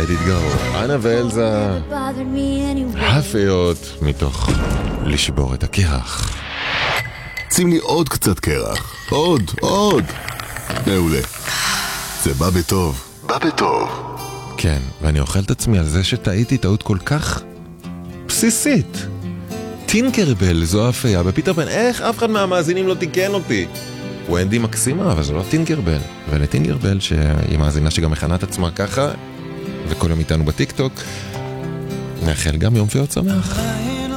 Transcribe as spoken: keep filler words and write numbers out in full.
Let It Go. אנה ואלזה הפיות מתוך לשבור את הקרח. שים לי עוד קצת קרח. עוד, עוד. מעולה. זה בא בטוב. בא בטוב. כן, ואני אוכל את עצמי על זה שטעיתי טעות כל כך בסיסית. טינקרבל זו הפיה בפיטר פן. איך אף אחד מהמאזינים לא תיקן אותי? ונדי מקסימה, אבל זה לא טינקרבל. ולטינקרבל, שהיא מאזינה שגם מכנה את עצמה ככה, וכל יום איתנו בטיקטוק, נאחל גם יום פיות שמח.